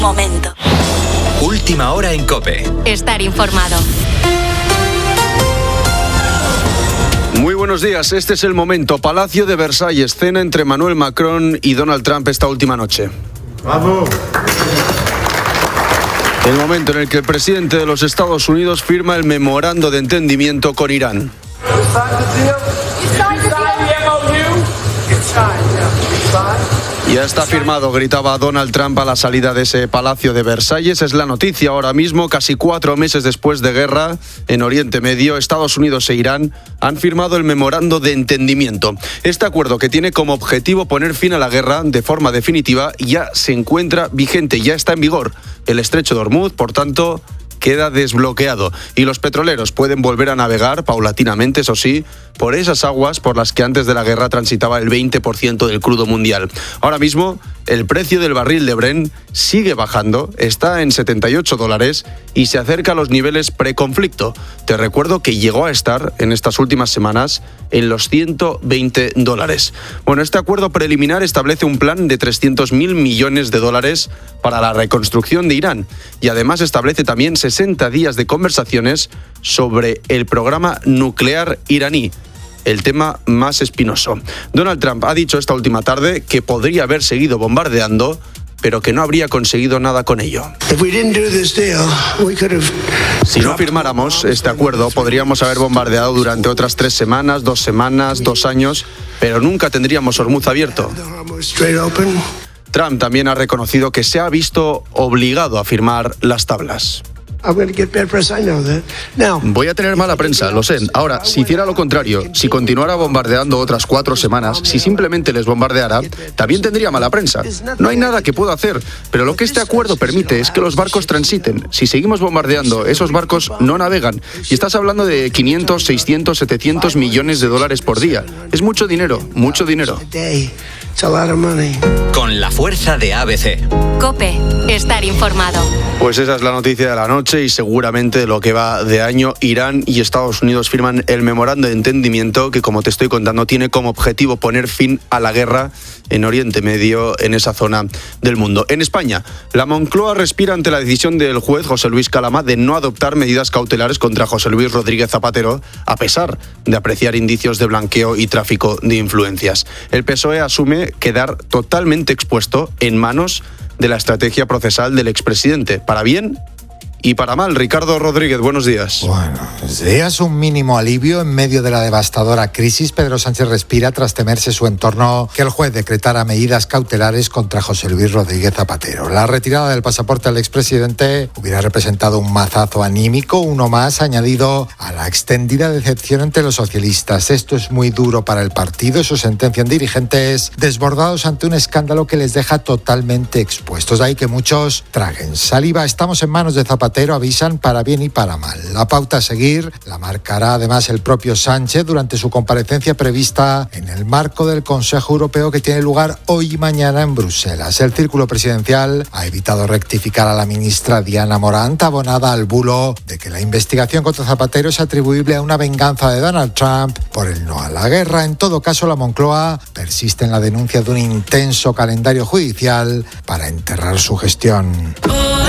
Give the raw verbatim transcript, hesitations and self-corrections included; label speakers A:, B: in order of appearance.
A: Momento.
B: Última hora en COPE.
A: Estar informado.
C: Muy buenos días, este es el momento. Palacio de Versalles, cena entre Emmanuel Macron y Donald Trump esta última noche.
D: ¡Vamos!
C: El momento en el que el presidente de los Estados Unidos firma el memorando de entendimiento con Irán. Ya está firmado, gritaba Donald Trump a la salida de ese Palacio de Versalles. Es la noticia ahora mismo, casi cuatro meses después de guerra en Oriente Medio, Estados Unidos e Irán han firmado el memorando de entendimiento. Este acuerdo, que tiene como objetivo poner fin a la guerra de forma definitiva, ya se encuentra vigente, ya está en vigor. El estrecho de Hormuz, por tanto, queda desbloqueado y los petroleros pueden volver a navegar paulatinamente, eso sí, por esas aguas por las que antes de la guerra transitaba el veinte por ciento del crudo mundial. Ahora mismo, el precio del barril de Brent sigue bajando, está en setenta y ocho dólares y se acerca a los niveles preconflicto. Te recuerdo que llegó a estar en estas últimas semanas en los ciento veinte dólares. Bueno, este acuerdo preliminar establece un plan de trescientos mil millones de dólares para la reconstrucción de Irán y además establece también sesenta días de conversaciones sobre el programa nuclear iraní, el tema más espinoso. Donald Trump ha dicho esta última tarde que podría haber seguido bombardeando, pero que no habría conseguido nada con ello. Si no firmáramos este acuerdo, podríamos haber bombardeado durante otras tres semanas, dos semanas, dos años, pero nunca tendríamos Hormuz abierto. Trump también ha reconocido que se ha visto obligado a firmar las tablas. Voy a tener mala prensa, lo sé. Ahora, si hiciera lo contrario, si continuara bombardeando otras cuatro semanas, si simplemente les bombardeara, también tendría mala prensa. No hay nada que pueda hacer, pero lo que este acuerdo permite es que los barcos transiten. Si seguimos bombardeando, esos barcos no navegan. Y estás hablando de quinientos, seiscientos, setecientos millones de dólares por día. Es mucho dinero, mucho dinero.
B: Con la fuerza de A B C.
A: COPE, estar informado.
C: Pues esa es la noticia de la noche y seguramente lo que va de año. Irán y Estados Unidos firman el memorando de entendimiento que, como te estoy contando, tiene como objetivo poner fin a la guerra en Oriente Medio, en esa zona del mundo. En España, la Moncloa respira ante la decisión del juez José Luis Calama de no adoptar medidas cautelares contra José Luis Rodríguez Zapatero, a pesar de apreciar indicios de blanqueo y tráfico de influencias. El P S O E asume quedar totalmente expuesto en manos de la estrategia procesal del expresidente, para bien y para mal. Ricardo Rodríguez, buenos días.
E: Buenos días. Un mínimo alivio en medio de la devastadora crisis. Pedro Sánchez respira tras temerse su entorno que el juez decretara medidas cautelares contra José Luis Rodríguez Zapatero. La retirada del pasaporte al expresidente hubiera representado un mazazo anímico, uno más añadido a la extendida decepción entre los socialistas. Esto es muy duro para el partido, eso sentencian dirigentes desbordados ante un escándalo que les deja totalmente expuestos. De ahí que muchos traguen saliva. Estamos en manos de Zapatero. Avisan para bien y para mal. La pauta a seguir la marcará además el propio Sánchez durante su comparecencia prevista en el marco del Consejo Europeo que tiene lugar hoy y mañana en Bruselas. El círculo presidencial ha evitado rectificar a la ministra Diana Morant, abonada al bulo de que la investigación contra Zapatero es atribuible a una venganza de Donald Trump por el no a la guerra. En todo caso, la Moncloa persiste en la denuncia de un intenso calendario judicial para enterrar su gestión.